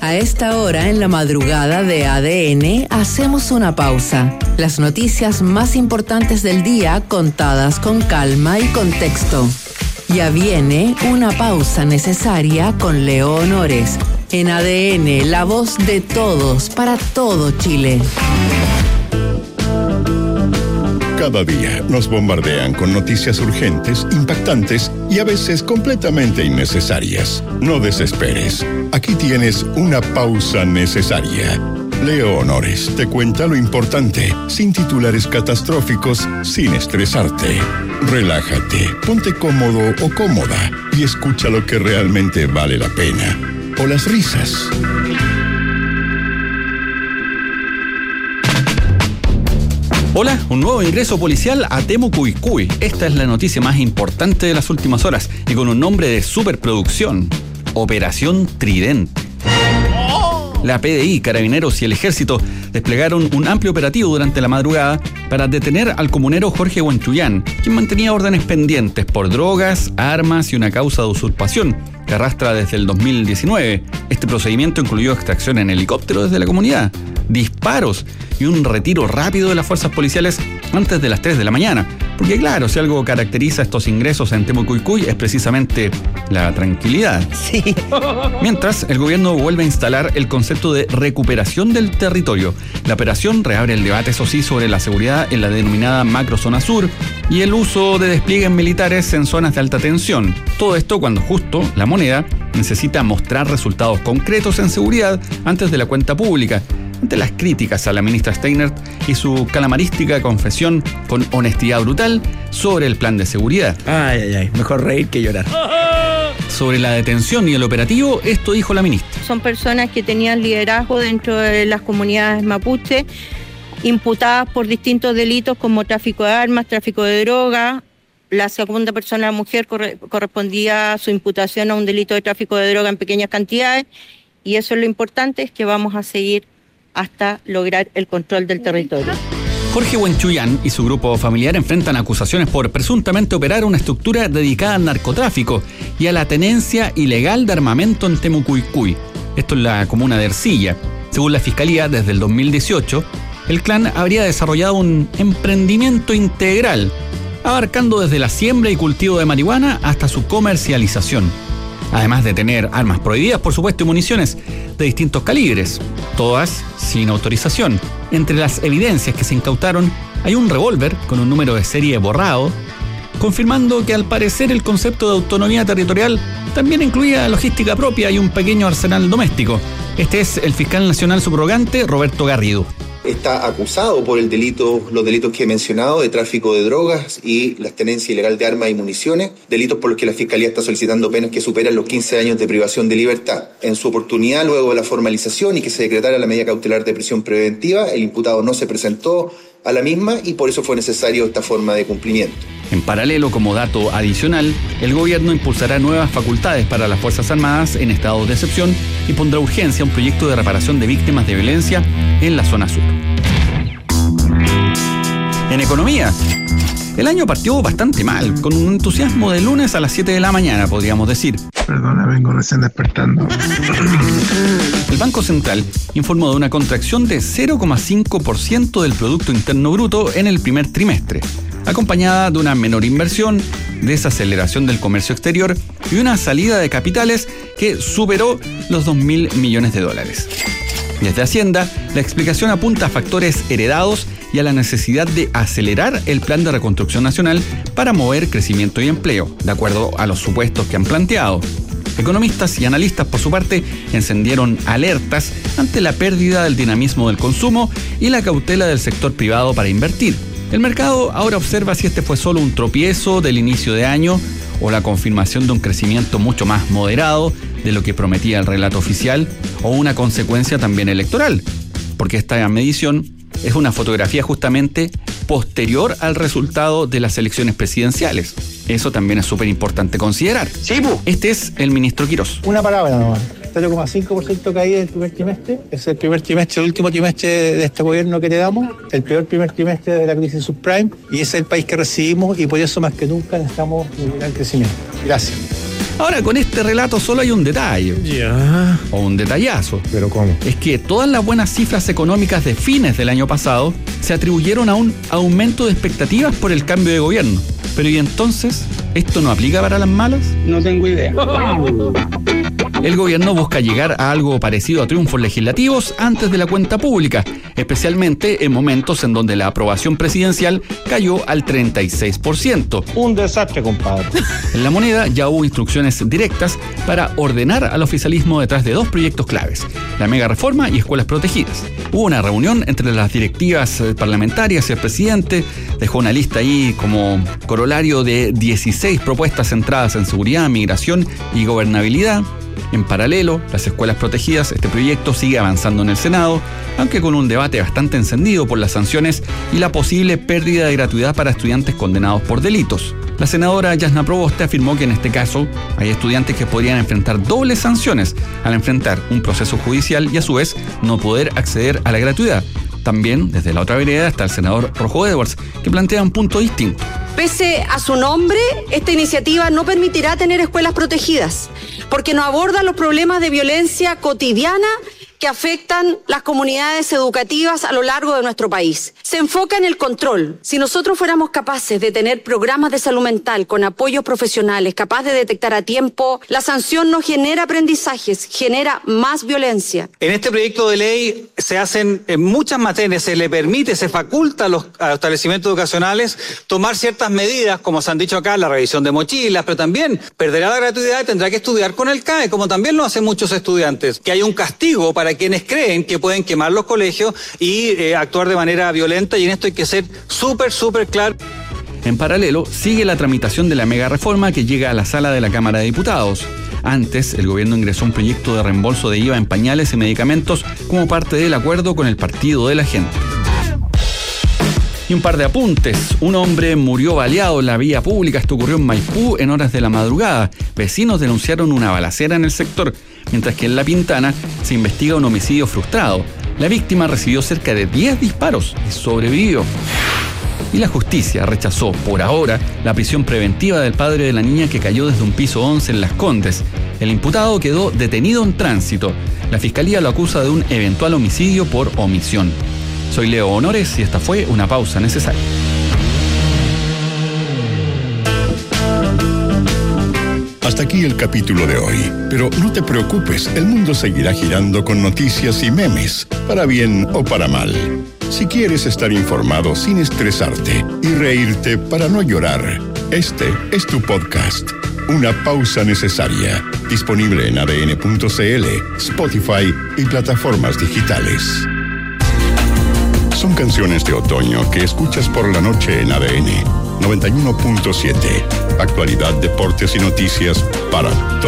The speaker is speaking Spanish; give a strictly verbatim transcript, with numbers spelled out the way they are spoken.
A esta hora en la madrugada de A D N hacemos una pausa. Las noticias más importantes del día contadas con calma y contexto. Ya viene una pausa necesaria con Leo Honores. En A D N, la voz de todos para todo Chile. Cada día nos bombardean con noticias urgentes, impactantes y a veces completamente innecesarias. No desesperes. Aquí tienes una pausa necesaria. Leo Honores te cuenta lo importante, sin titulares catastróficos, sin estresarte. Relájate, ponte cómodo o cómoda y escucha lo que realmente vale la pena. O las risas. Hola, un nuevo ingreso policial a Temucuicui. Esta es la noticia más importante de las últimas horas y con un nombre de superproducción: Operación Tridente. La P D I, Carabineros y el Ejército desplegaron un amplio operativo durante la madrugada para detener al comunero Jorge Huanchuyán, quien mantenía órdenes pendientes por drogas, armas y una causa de usurpación que arrastra desde el dos mil diecinueve. Este procedimiento incluyó extracción en helicóptero desde la comunidad, disparos y un retiro rápido de las fuerzas policiales antes de las tres de la mañana. Porque claro, si algo caracteriza estos ingresos en Temucuicui es precisamente la tranquilidad. Sí. Mientras, el gobierno vuelve a instalar el concepto de recuperación del territorio. La operación reabre el debate, eso sí, sobre la seguridad en la denominada macrozona sur y el uso de despliegues militares en zonas de alta tensión. Todo esto cuando justo la moneda necesita mostrar resultados concretos en seguridad antes de la cuenta pública. Ante las críticas a la ministra Steinert y su calamarística confesión con honestidad brutal sobre el plan de seguridad. Ay, ay, ay, mejor reír que llorar. Sobre la detención y el operativo, esto dijo la ministra. Son personas que tenían liderazgo dentro de las comunidades mapuche, imputadas por distintos delitos como tráfico de armas, tráfico de droga. La segunda persona, la mujer, corre- correspondía a su imputación a un delito de tráfico de droga en pequeñas cantidades. Y eso es lo importante, es que vamos a seguir hasta lograr el control del territorio. Jorge Huanchuyán y su grupo familiar enfrentan acusaciones por presuntamente operar una estructura dedicada al narcotráfico y a la tenencia ilegal de armamento en Temucuicui. Esto es la comuna de Ercilla. Según la Fiscalía, desde el dos mil dieciocho, el clan habría desarrollado un emprendimiento integral, abarcando desde la siembra y cultivo de marihuana hasta su comercialización. Además de tener armas prohibidas, por supuesto, y municiones de distintos calibres, todas sin autorización. Entre las evidencias que se incautaron hay un revólver con un número de serie borrado, confirmando que al parecer el concepto de autonomía territorial también incluía logística propia y un pequeño arsenal doméstico. Este es el fiscal nacional subrogante Roberto Garrido. Está acusado por el delito, los delitos que he mencionado, de tráfico de drogas y la tenencia ilegal de armas y municiones, delitos por los que la Fiscalía está solicitando penas que superan los quince años de privación de libertad. En su oportunidad, luego de la formalización y que se decretara la medida cautelar de prisión preventiva, el imputado no se presentó a la misma y por eso fue necesario esta forma de cumplimiento. En paralelo, como dato adicional, el gobierno impulsará nuevas facultades para las Fuerzas Armadas en estado de excepción y pondrá urgencia a un proyecto de reparación de víctimas de violencia en la zona sur. En economía, el año partió bastante mal, con un entusiasmo de lunes a las siete de la mañana, podríamos decir. Perdona, vengo recién despertando. El Banco Central informó de una contracción de cero coma cinco por ciento del Producto Interno Bruto en el primer trimestre, acompañada de una menor inversión, desaceleración del comercio exterior y una salida de capitales que superó los dos mil millones de dólares. Desde Hacienda, la explicación apunta a factores heredados y a la necesidad de acelerar el plan de reconstrucción nacional para mover crecimiento y empleo, de acuerdo a los supuestos que han planteado. Economistas y analistas, por su parte, encendieron alertas ante la pérdida del dinamismo del consumo y la cautela del sector privado para invertir. El mercado ahora observa si este fue solo un tropiezo del inicio de año o la confirmación de un crecimiento mucho más moderado de lo que prometía el relato oficial o una consecuencia también electoral, porque esta medición es una fotografía justamente posterior al resultado de las elecciones presidenciales. Eso también es súper importante considerar. Sí, bu. Este es el ministro Quirós. Una palabra nomás. cero coma cinco por ciento caída del primer trimestre. Es el primer trimestre, el último trimestre de este gobierno que le damos, el peor primer trimestre de la crisis subprime, y es el país que recibimos y por eso más que nunca necesitamos un gran crecimiento. Gracias. Ahora, con este relato solo hay un detalle. Ya. O un detallazo. ¿Pero cómo? Es que todas las buenas cifras económicas de fines del año pasado se atribuyeron a un aumento de expectativas por el cambio de gobierno. Pero ¿y entonces? ¿Esto no aplica para las malas? No tengo idea. El gobierno busca llegar a algo parecido a triunfos legislativos antes de la cuenta pública, especialmente en momentos en donde la aprobación presidencial cayó al treinta y seis por ciento. Un desastre, compadre. En La Moneda ya hubo instrucciones directas para ordenar al oficialismo detrás de dos proyectos claves, la mega reforma y escuelas protegidas. Hubo una reunión entre las directivas parlamentarias y el presidente, dejó una lista ahí como corolario de dieciséis propuestas centradas en seguridad, migración y gobernabilidad. En paralelo, las escuelas protegidas, este proyecto sigue avanzando en el Senado, aunque con un debate bastante encendido por las sanciones y la posible pérdida de gratuidad para estudiantes condenados por delitos. La senadora Jasna Proboste afirmó que en este caso hay estudiantes que podrían enfrentar dobles sanciones al enfrentar un proceso judicial y a su vez no poder acceder a la gratuidad. También, desde la otra vereda, está el senador Rojo Edwards, que plantea un punto distinto. Pese a su nombre, esta iniciativa no permitirá tener escuelas protegidas, porque no aborda los problemas de violencia cotidiana que afectan las comunidades educativas a lo largo de nuestro país. Se enfoca en el control. Si nosotros fuéramos capaces de tener programas de salud mental con apoyos profesionales, capaz de detectar a tiempo, la sanción no genera aprendizajes, genera más violencia. En este proyecto de ley se hacen en muchas materias, se le permite, se faculta a los, a los establecimientos educacionales tomar ciertas medidas, como se han dicho acá, la revisión de mochilas, pero también perderá la gratuidad y tendrá que estudiar con el C A E, como también lo hacen muchos estudiantes. Que hay un castigo para quienes creen que pueden quemar los colegios y eh, actuar de manera violenta, y en esto hay que ser súper, súper claro. En paralelo, sigue la tramitación de la mega reforma que llega a la sala de la Cámara de Diputados. Antes, el gobierno ingresó un proyecto de reembolso de I V A en pañales y medicamentos como parte del acuerdo con el Partido de la Gente. Y un par de apuntes. Un hombre murió baleado en la vía pública. Esto ocurrió en Maipú en horas de la madrugada. Vecinos denunciaron una balacera en el sector, mientras que en La Pintana se investiga un homicidio frustrado. La víctima recibió cerca de diez disparos y sobrevivió. Y la justicia rechazó, por ahora, la prisión preventiva del padre de la niña que cayó desde un piso once en Las Condes. El imputado quedó detenido en tránsito. La fiscalía lo acusa de un eventual homicidio por omisión. Soy Leo Honores y esta fue una pausa necesaria. Hasta aquí el capítulo de hoy. Pero no te preocupes, el mundo seguirá girando con noticias y memes, para bien o para mal. Si quieres estar informado sin estresarte y reírte para no llorar, este es tu podcast. Una pausa necesaria. Disponible en A D N punto C L, Spotify y plataformas digitales. Son canciones de otoño que escuchas por la noche en A D N noventa y uno punto siete. Actualidad, deportes y noticias para todos.